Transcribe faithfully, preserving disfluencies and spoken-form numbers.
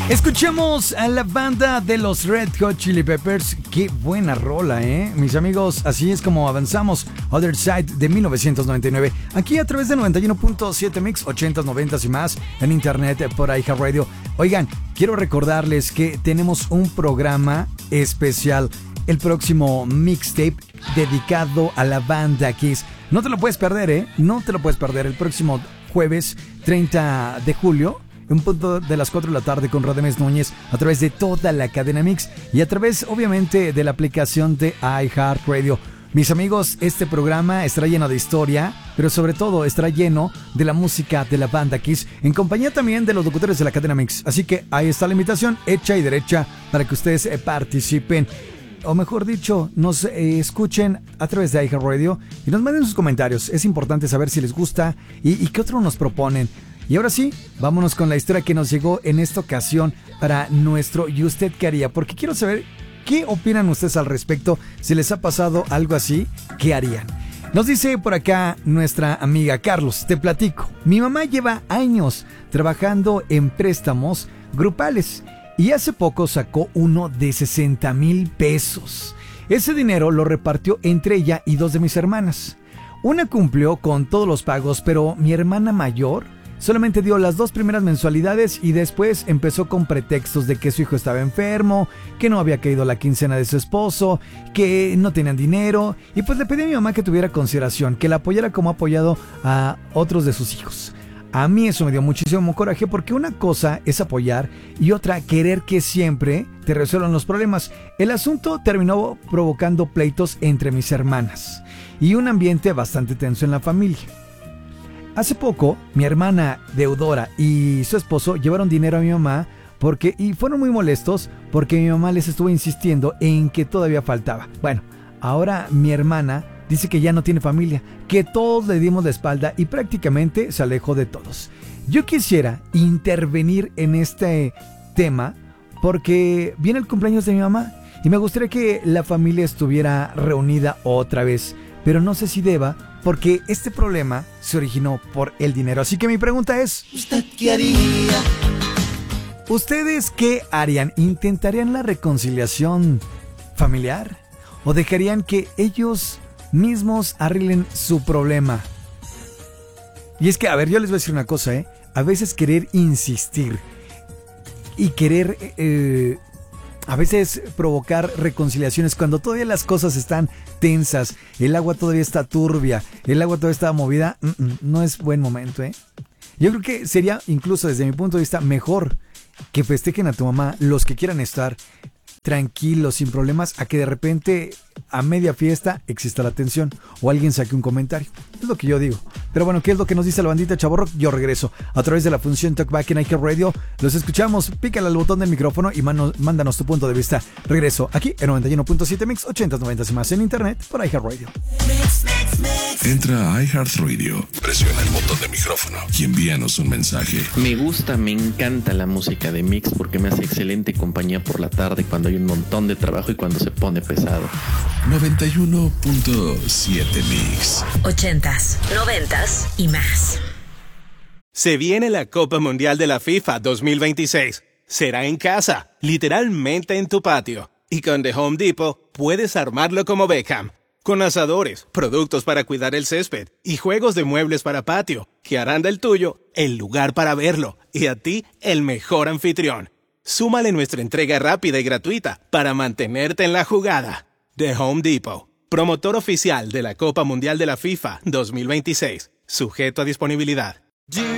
Escuchamos a la banda de los Red Hot Chili Peppers. Qué buena rola, ¿eh? Mis amigos, así es como avanzamos. Other Side de mil novecientos noventa y nueve. Aquí a través de noventa y uno punto siete Mix, ochentas, noventas y más. En internet por iHeartRadio. Oigan, quiero recordarles que tenemos un programa especial. El próximo mixtape dedicado a la banda Kiss. No te lo puedes perder, ¿eh? No te lo puedes perder. El próximo jueves treinta de julio. Un punto de las cuatro de la tarde con Radamés Núñez a través de toda la cadena Mix y a través obviamente de la aplicación de iHeartRadio. Mis amigos, este programa estará lleno de historia, pero sobre todo estará lleno de la música de la banda Kiss en compañía también de los locutores de la cadena Mix. Así que ahí está la invitación hecha y derecha para que ustedes eh, participen. O mejor dicho, nos eh, escuchen a través de iHeartRadio y nos manden sus comentarios. Es importante saber si les gusta y, y qué otro nos proponen. Y ahora sí, vámonos con la historia que nos llegó en esta ocasión para nuestro ¿Y usted qué haría? Porque quiero saber qué opinan ustedes al respecto. Si les ha pasado algo así, ¿qué harían? Nos dice por acá nuestra amiga Carlos, te platico. Mi mamá lleva años trabajando en préstamos grupales y hace poco sacó uno de sesenta mil pesos. Ese dinero lo repartió entre ella y dos de mis hermanas. Una cumplió con todos los pagos, pero mi hermana mayor solamente dio las dos primeras mensualidades y después empezó con pretextos de que su hijo estaba enfermo, que no había caído la quincena de su esposo, que no tenían dinero. Y pues le pedí a mi mamá que tuviera consideración, que la apoyara como ha apoyado a otros de sus hijos. A mí eso me dio muchísimo coraje porque una cosa es apoyar y otra querer que siempre te resuelvan los problemas. El asunto terminó provocando pleitos entre mis hermanas y un ambiente bastante tenso en la familia. Hace poco, mi hermana deudora y su esposo llevaron dinero a mi mamá porque, y fueron muy molestos porque mi mamá les estuvo insistiendo en que todavía faltaba. Bueno, ahora mi hermana dice que ya no tiene familia, que todos le dimos la espalda y prácticamente se alejó de todos. Yo quisiera intervenir en este tema porque viene el cumpleaños de mi mamá y me gustaría que la familia estuviera reunida otra vez, pero no sé si deba, porque este problema se originó por el dinero. Así que mi pregunta es, ¿usted qué haría? ¿Ustedes qué harían? ¿Intentarían la reconciliación familiar? ¿O dejarían que ellos mismos arreglen su problema? Y es que, a ver, yo les voy a decir una cosa, ¿eh? A veces querer insistir y querer... Eh, A veces provocar reconciliaciones cuando todavía las cosas están tensas, el agua todavía está turbia, el agua todavía está movida, no es buen momento, ¿eh? Yo creo que sería, incluso desde mi punto de vista, mejor que festejen a tu mamá los que quieran estar tranquilos, sin problemas, a que de repente a media fiesta exista la tensión o alguien saque un comentario. Es lo que yo digo. Pero bueno, ¿qué es lo que nos dice la bandita Chavorrock? Yo regreso a través de la función Talkback en iHeartRadio. Los escuchamos, pícale al botón del micrófono y mano, mándanos tu punto de vista. Regreso aquí en noventa y uno punto siete Mix, ochentas, noventas y más en internet por iHeartRadio. Entra a iHeartRadio, presiona el botón de micrófono y envíanos un mensaje. Me gusta, me encanta la música de Mix porque me hace excelente compañía por la tarde cuando hay un montón de trabajo y cuando se pone pesado. noventa y uno punto siete Mix. Ochentas, noventas y más. Se viene la Copa Mundial de la FIFA dos mil veintiséis. Será en casa, literalmente en tu patio. Y con The Home Depot puedes armarlo como Beckham. Con asadores, productos para cuidar el césped y juegos de muebles para patio, que harán del tuyo el lugar para verlo y a ti el mejor anfitrión. Súmale nuestra entrega rápida y gratuita para mantenerte en la jugada. The Home Depot, promotor oficial de la Copa Mundial de la FIFA dos mil veintiséis, sujeto a disponibilidad.